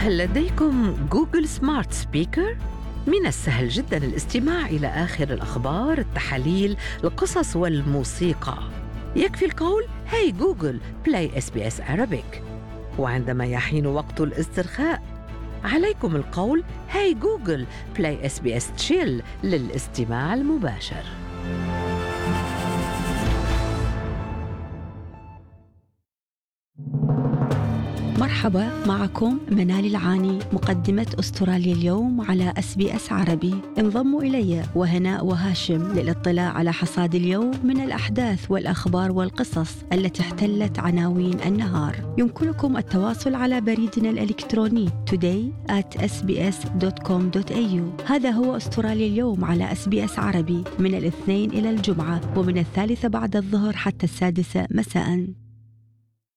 هل لديكم جوجل سمارت سبيكر؟ من السهل جدا الاستماع إلى آخر الأخبار، التحاليل، القصص والموسيقى. يكفي القول هاي جوجل بلاي SBS Arabic. وعندما يحين وقت الاسترخاء عليكم القول هاي جوجل بلاي SBS Chill للاستماع المباشر. مرحبا، معكم منال العاني مقدمة أستراليا اليوم على SBS عربي. انضموا إلي وهناء وهاشم للاطلاع على حصاد اليوم من الأحداث والأخبار والقصص التي احتلت عناوين النهار. يمكنكم التواصل على بريدنا الإلكتروني today@sbs.com.au. هذا هو أستراليا اليوم على SBS عربي من الاثنين إلى الجمعة، ومن 3 بعد الظهر حتى 6 مساء.